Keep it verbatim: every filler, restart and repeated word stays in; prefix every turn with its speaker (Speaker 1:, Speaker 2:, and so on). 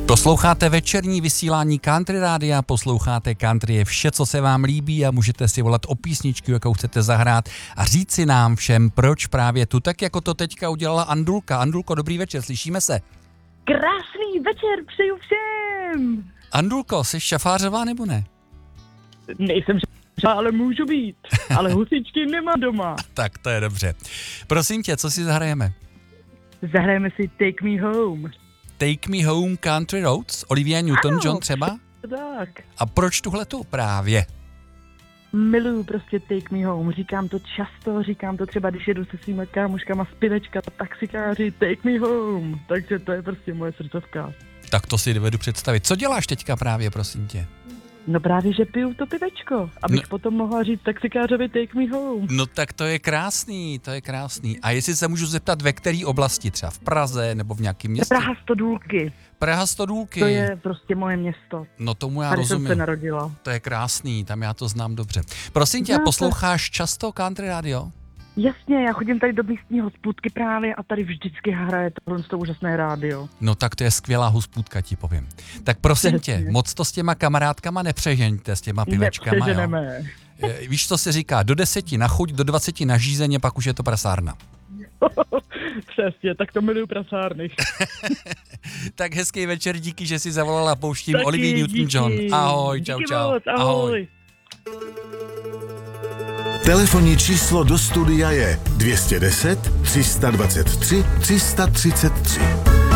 Speaker 1: Posloucháte večerní vysílání Country Rádia, posloucháte country je vše, co se vám líbí a můžete si volat o písničku, jakou chcete zahrát a říct si nám všem, proč právě tu, tak jako to teďka udělala Andulka. Andulko, dobrý večer, slyšíme se?
Speaker 2: Krásný večer, přeju všem!
Speaker 1: Andulko, jsi šafářová nebo ne?
Speaker 2: Nejsem šafářová, ale můžu být, ale husičky nemám doma.
Speaker 1: Tak to je dobře. Prosím tě, co si zahrajeme?
Speaker 2: Zahrajeme si Take Me Home.
Speaker 1: Take Me Home Country Roads, Olivia Newton-John třeba?
Speaker 2: Tak.
Speaker 1: A proč tuhletu právě?
Speaker 2: Miluju prostě Take Me Home, říkám to často, říkám to třeba, když jedu se svýma kámoškama z pivečka, taxikáři, Take Me Home, takže to je prostě moje srdcovka.
Speaker 1: Tak to si dovedu představit. Co děláš teďka právě, prosím tě?
Speaker 2: No právě, že piju to pivečko, abych
Speaker 1: no.
Speaker 2: potom mohla říct taxikářovi Take Me Home.
Speaker 1: No tak to je krásný, to je krásný. A jestli se můžu zeptat, ve které oblasti, třeba v Praze nebo v nějakém městě?
Speaker 2: Praha Stodůlky.
Speaker 1: Praha Stodůlky.
Speaker 2: To je prostě moje město.
Speaker 1: No tomu já
Speaker 2: Tady
Speaker 1: rozumím.
Speaker 2: jsem se narodila.
Speaker 1: To je krásný, tam já to znám dobře. Prosím tě, a posloucháš často Country Radio?
Speaker 2: Jasně, já chodím tady do místní hospůdky právě a tady vždycky hraje tohle to úžasné rádio.
Speaker 1: No tak to je skvělá hospůdka, ti povím. Tak prosím tě, moc to s těma kamarádkama nepřežeňte, s těma pivečkama,
Speaker 2: Nepřeženeme.
Speaker 1: Jo. Víš, co se říká, do deseti na chuť, do dvaceti na žízeně, pak už je to prasárna.
Speaker 2: Přesně, tak to miluju prasárny.
Speaker 1: Tak hezký večer, díky, že jsi zavolala, pouštím
Speaker 2: Taky,
Speaker 1: Olivia Newton-John. Ahoj, čau,
Speaker 2: díky
Speaker 1: čau.
Speaker 2: moc, ahoj.
Speaker 3: Telefonní číslo do studia je dvě stě deset, tři sta dvacet tři, tři sta třicet tři.